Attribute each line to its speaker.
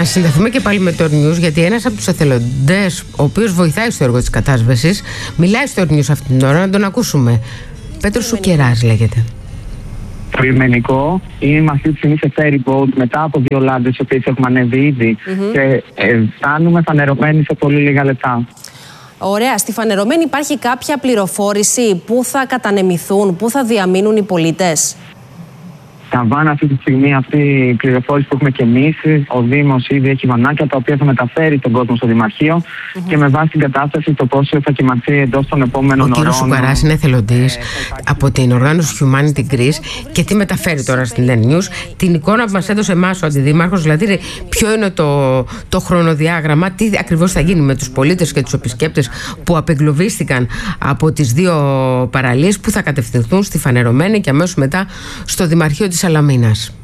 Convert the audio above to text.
Speaker 1: Να συνδεθούμε και πάλι με το News, γιατί ένας από τους εθελοντές, ο οποίος βοηθάει στο έργο της κατάσβεσης, μιλάει στο News αυτή την ώρα, να τον ακούσουμε. Πέτρος Σουκεράς λέγεται.
Speaker 2: Το λιμενικό είμαι αυτή τη στιγμή σε ferry boat μετά από 2 λάντες, οι οποίες έχουμε ανέβει ήδη, και φτάνουμε φανερωμένοι σε πολύ λίγα λεπτά.
Speaker 3: Ωραία. Στη φανερωμένη υπάρχει κάποια πληροφόρηση πού θα κατανεμηθούν, πού θα διαμείνουν οι πολίτες?
Speaker 2: Τα βάνα αυτή τη στιγμή, αυτή η πληροφόρηση που έχουμε και εμείς, ο Δήμος ήδη έχει βανάκια τα οποία θα μεταφέρει τον κόσμο στο Δημαρχείο και με βάση την κατάσταση το πόσο θα κοιμαθεί εντός των επόμενων ωρών.
Speaker 1: Ο κύριος Σουκαράς είναι εθελοντής από την οργάνωση Humanity Greece και τι μεταφέρει τώρα στην Len News? Την εικόνα που μας έδωσε εμάς ο Αντιδήμαρχος, δηλαδή ποιο είναι το χρονοδιάγραμμα, τι ακριβώς θα γίνει με τους πολίτες και τους επισκέπτες που απεγκλωβίστηκαν από τις 2 παραλίες, που θα κατευθυνθούν στη φανερωμένη και αμέσως μετά στο Δημαρχείο της Σαλαμίνας.